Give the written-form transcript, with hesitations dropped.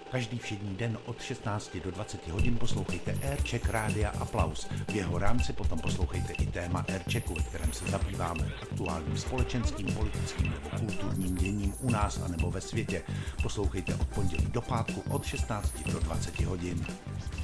Každý všední den od 16 do 20 hodin poslouchejte Aircheck Rádia Aplaus. V jeho rámci potom poslouchejte i téma Airchecku, ve kterém se zabýváme aktuálním společenským, politickým nebo kulturním děním u nás a nebo ve světě. Poslouchejte od pondělí do pátku od 16 do 20 hodin.